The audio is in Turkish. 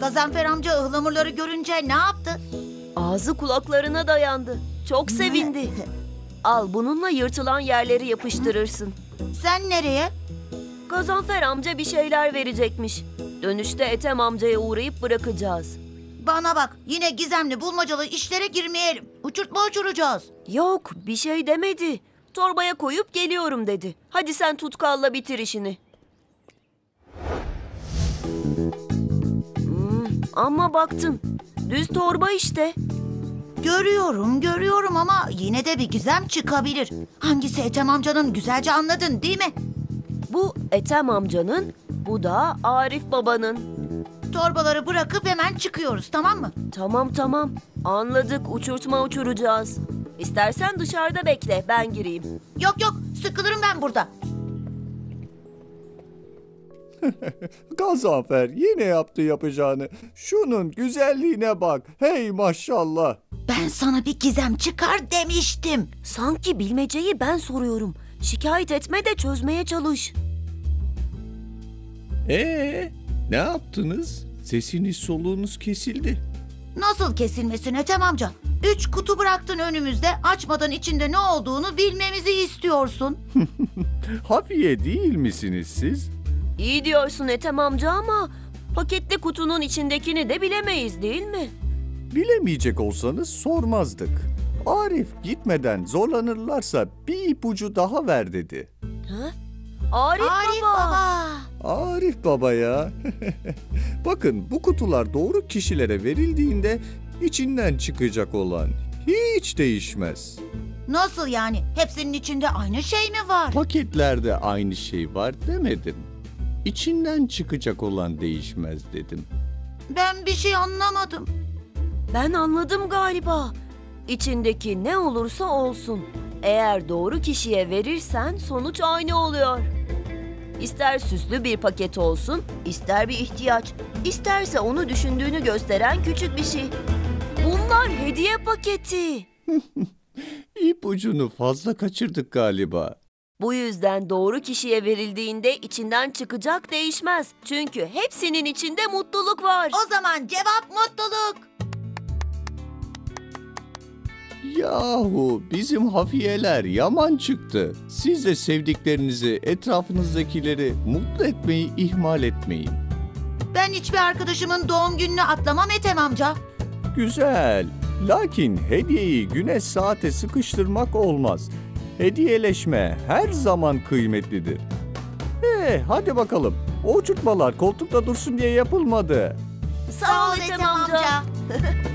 Gazanfer amca ıhlamurları görünce ne yaptı? Ağzı kulaklarına dayandı. Çok sevindi. Al, bununla yırtılan yerleri yapıştırırsın. Sen nereye? Gazanfer amca bir şeyler verecekmiş. Dönüşte Ethem amcaya uğrayıp bırakacağız. Bana bak, yine gizemli bulmacalı işlere girmeyelim. Uçurtma uçuracağız. Yok, bir şey demedi. Torbaya koyup geliyorum dedi. Hadi sen tutkalla bitir işini. Ama baktım. Düz torba işte. Görüyorum ama yine de bir gizem çıkabilir. Hangisi Ethem amcanın güzelce anladın değil mi? Bu Ethem amcanın, bu da Arif babanın. Torbaları bırakıp hemen çıkıyoruz, tamam mı? Tamam. Anladık, uçurtma uçuracağız. İstersen dışarıda bekle, ben gireyim. Yok, sıkılırım ben burada. Gazanfer yine yaptı yapacağını. Şunun güzelliğine bak. Hey maşallah. Ben sana bir gizem çıkar demiştim. Sanki bilmeceyi ben soruyorum. Şikayet etme de çözmeye çalış. Ne yaptınız? Sesiniz soluğunuz kesildi. Nasıl kesilmesin Ethem amca? 3 kutu bıraktın önümüzde. Açmadan içinde ne olduğunu bilmemizi istiyorsun. Hafiye değil misiniz siz? İyi diyorsun Ethem amca ama paketli kutunun içindekini de bilemeyiz değil mi? Bilemeyecek olsanız sormazdık. Arif gitmeden zorlanırlarsa bir ipucu daha ver dedi. Ha? Arif baba. Arif baba ya. Bakın bu kutular doğru kişilere verildiğinde içinden çıkacak olan hiç değişmez. Nasıl yani? Hepsinin içinde aynı şey mi var? Paketlerde aynı şey var demedim. İçinden çıkacak olan değişmez dedim. Ben bir şey anlamadım. Ben anladım galiba. İçindeki ne olursa olsun. Eğer doğru kişiye verirsen sonuç aynı oluyor. İster süslü bir paket olsun, ister bir ihtiyaç, isterse onu düşündüğünü gösteren küçük bir şey. Bunlar hediye paketi. İpucunu fazla kaçırdık galiba. Bu yüzden doğru kişiye verildiğinde içinden çıkacak değişmez. Çünkü hepsinin içinde mutluluk var. O zaman cevap mutluluk. Yahu bizim hafiyeler yaman çıktı. Siz de sevdiklerinizi, etrafınızdakileri mutlu etmeyi ihmal etmeyin. Ben hiçbir arkadaşımın doğum gününü atlamam Ethem amca. Güzel. Lakin hediyeyi güne saate sıkıştırmak olmaz. Hediyeleşme her zaman kıymetlidir. Hadi bakalım. O uçurtmalar koltukta dursun diye yapılmadı. Sağ ol Ethem amca.